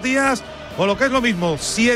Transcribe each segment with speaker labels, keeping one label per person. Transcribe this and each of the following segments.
Speaker 1: días, o lo que es lo mismo,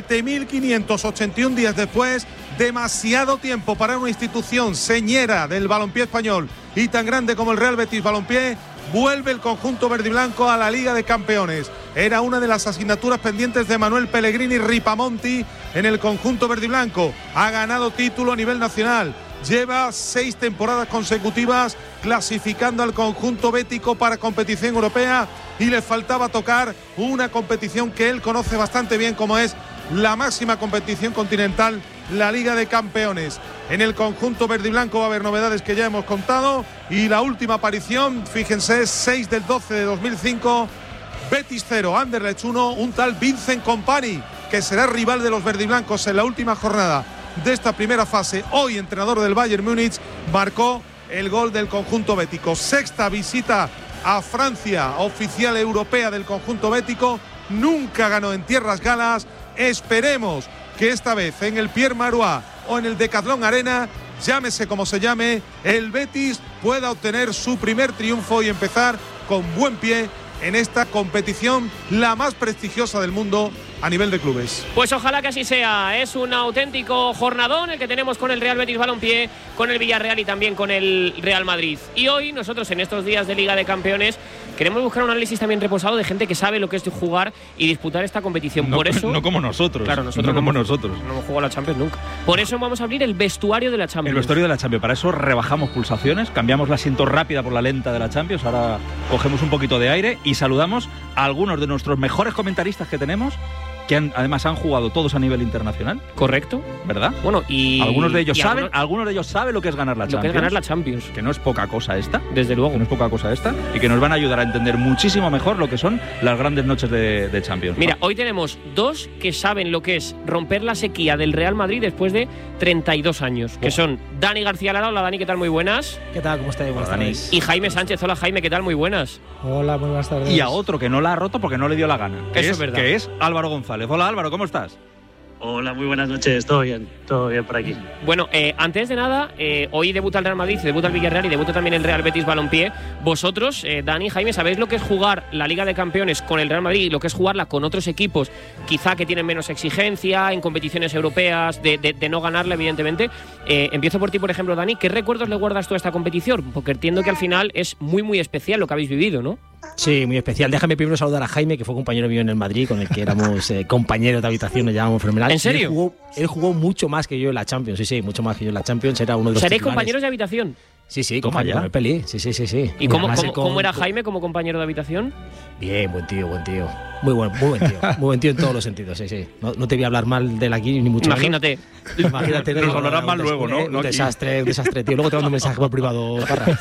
Speaker 1: 7.581 días después, demasiado tiempo para una institución señera del balompié español y tan grande como el Real Betis Balompié. Vuelve el conjunto verdiblanco a la Liga de Campeones. Era una de las asignaturas pendientes de Manuel Pellegrini Ripamonti en el conjunto verdiblanco. Ha ganado título a nivel nacional. Lleva 6 temporadas consecutivas clasificando al conjunto bético para competición europea y le faltaba tocar una competición que él conoce bastante bien, como es la máxima competición continental, la Liga de Campeones. En el conjunto verdiblanco va a haber novedades que ya hemos contado, y la última aparición, fíjense, 6 del 12 de 2005, Betis 0, Anderlecht 1, un tal Vincent Kompany, que será rival de los verdiblancos en la última jornada de esta primera fase. Hoy entrenador del Bayern Múnich, marcó el gol del conjunto bético. Sexta visita a Francia oficial europea del conjunto bético. Nunca ganó en tierras galas. Esperemos que esta vez en el Pierre Marois o en el Decathlon Arena, llámese como se llame, el Betis pueda obtener su primer triunfo y empezar con buen pie en esta competición, la más prestigiosa del mundo a nivel de clubes.
Speaker 2: Pues ojalá que así sea. Es un auténtico jornadón el que tenemos con el Real Betis Balompié, con el Villarreal y también con el Real Madrid. Y hoy nosotros, en estos días de Liga de Campeones, queremos buscar un análisis también reposado de gente que sabe lo que es jugar y disputar esta competición.
Speaker 3: No,
Speaker 2: por eso,
Speaker 3: no como nosotros.
Speaker 2: Claro, nosotros
Speaker 3: no como nosotros.
Speaker 2: No hemos jugado la Champions nunca. Por eso vamos a abrir el vestuario de la Champions.
Speaker 3: El vestuario de la Champions. Para eso rebajamos pulsaciones, cambiamos la asiento rápida por la lenta de la Champions. Ahora cogemos un poquito de aire y saludamos a algunos de nuestros mejores comentaristas que tenemos, que además han jugado todos a nivel internacional.
Speaker 2: Correcto.
Speaker 3: ¿Verdad?
Speaker 2: Bueno, y
Speaker 3: algunos de ellos saben lo que es ganar la Champions.
Speaker 2: Lo que es ganar la Champions.
Speaker 3: Que no es poca cosa esta.
Speaker 2: Desde luego.
Speaker 3: Que no es poca cosa esta. Y que nos van a ayudar a entender muchísimo mejor lo que son las grandes noches de Champions.
Speaker 2: Mira, hoy tenemos dos que saben lo que es romper la sequía del Real Madrid después de 32 años. Que son Dani García Lara. Hola, Dani, ¿qué tal? Muy buenas.
Speaker 4: ¿Qué tal? ¿Cómo estáis? Buenas tardes.
Speaker 2: Y Jaime Sánchez. Hola, Jaime, ¿qué tal? Muy buenas.
Speaker 4: Hola, muy buenas tardes.
Speaker 3: Y a otro que no la ha roto porque no le dio la gana.
Speaker 2: Eso es verdad.
Speaker 3: Que es Álvaro González. Hola, Álvaro, ¿cómo estás?
Speaker 5: Hola, muy buenas noches, todo bien por aquí.
Speaker 2: Bueno, antes de nada, hoy debuta el Real Madrid, debuta el Villarreal y debuta también el Real Betis Balompié. Vosotros, Dani, Jaime, ¿sabéis lo que es jugar la Liga de Campeones con el Real Madrid y lo que es jugarla con otros equipos, quizá que tienen menos exigencia en competiciones europeas, de no ganarla, evidentemente? Empiezo por ti, por ejemplo, Dani. ¿Qué recuerdos le guardas tú a esta competición? Porque entiendo que al final es muy, muy especial lo que habéis vivido, ¿no?
Speaker 4: Sí, muy especial. Déjame primero saludar a Jaime, que fue compañero mío en el Madrid, con el que éramos compañeros de habitación, nos llamábamos fenomenal.
Speaker 2: ¿En serio?
Speaker 4: Él jugó mucho más que yo en la Champions, sí, mucho más que yo en la Champions. Era uno de los
Speaker 2: ¿Seréis
Speaker 4: titulares.
Speaker 2: compañeros de habitación?
Speaker 4: Sí, compañero de peli. Sí.
Speaker 2: ¿Y cómo era Jaime como compañero de habitación?
Speaker 4: Bien, buen tío. Muy buen tío. Muy buen tío en todos los sentidos, sí. No te voy a hablar mal de él aquí, ni mucho
Speaker 2: Imagínate.
Speaker 4: Imagínate.
Speaker 3: Nos hablarás mal luego, ¿no?
Speaker 4: Un desastre, tío. Luego te mando un mensaje por privado,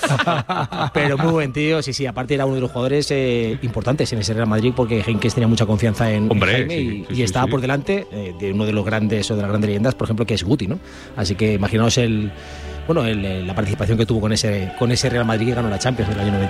Speaker 4: Parra. Pero muy buen tío, sí. Aparte era uno de los jugadores importantes en ese Real Madrid, porque Henkes tenía mucha confianza en Jaime y estaba por delante de uno de los grandes o de las grandes leyendas, por ejemplo, que es Guti, ¿no? Así que imaginaos la participación que tuvo con ese Real Madrid que ganó la Champions en el año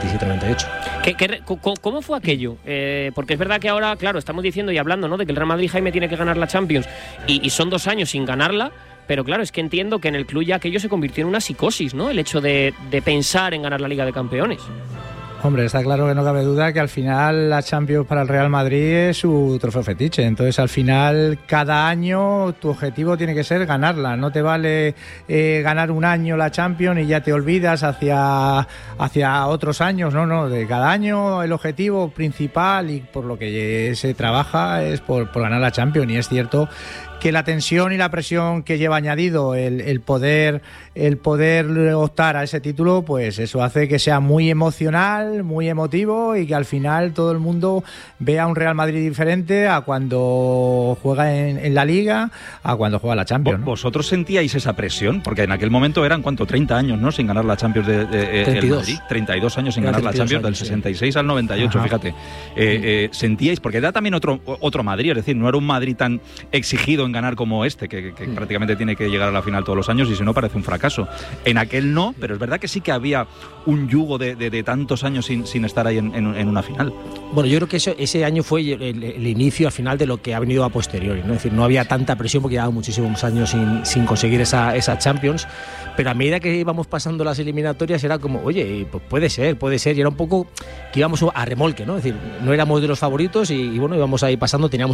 Speaker 4: 97-98.
Speaker 2: ¿Cómo fue aquello? Porque es verdad que ahora, claro, estamos diciendo y hablando, ¿no?, de que el Real Madrid, Jaime, tiene que ganar la Champions y son 2 años sin ganarla, pero claro, es que entiendo que en el club ya aquello se convirtió en una psicosis, ¿no?, el hecho de pensar en ganar la Liga de Campeones.
Speaker 6: Hombre, está claro que no cabe duda que al final la Champions para el Real Madrid es su trofeo fetiche. Entonces, al final, cada año tu objetivo tiene que ser ganarla. No te vale ganar un año la Champions y ya te olvidas hacia otros años. No, de cada año el objetivo principal y por lo que se trabaja es por ganar la Champions. Y es cierto que la tensión y la presión que lleva añadido el poder optar a ese título, pues eso hace que sea muy emocional, muy emotivo y que al final todo el mundo vea un Real Madrid diferente a cuando juega en la Liga, a cuando juega la Champions, ¿no?
Speaker 3: ¿Vosotros sentíais esa presión? Porque en aquel momento eran, ¿cuánto? 30 años, ¿no?, sin ganar la Champions de
Speaker 4: 32.
Speaker 3: Madrid. 32 años sin ganar la Champions, del 66 al 98,
Speaker 4: Ajá.
Speaker 3: Fíjate. ¿Sentíais? Porque era también otro Madrid, es decir, no era un Madrid tan exigido en ganar como este, que prácticamente tiene que llegar a la final todos los años y si no parece un fracaso. En aquel no, pero es verdad que sí que había un yugo de tantos años años sin estar ahí en una final.
Speaker 4: Bueno, yo creo que ese año fue el inicio al final de lo que ha venido a posteriori, ¿no? Es decir, no había tanta presión porque llevaba muchísimos años sin conseguir esa Champions, pero a medida que íbamos pasando las eliminatorias era como, oye, pues puede ser, y era un poco que íbamos a remolque, ¿no? Es decir, no éramos de los favoritos y bueno, íbamos ahí pasando, teníamos